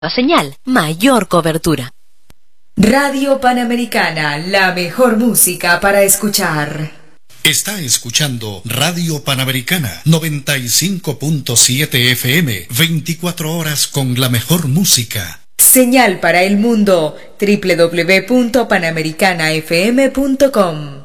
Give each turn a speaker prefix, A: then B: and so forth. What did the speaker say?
A: Señal, mayor cobertura.
B: Radio Panamericana, la mejor música para escuchar.
C: Está escuchando Radio Panamericana 95.7 FM, 24 horas con la mejor música.
B: Señal para el mundo, www.panamericanafm.com.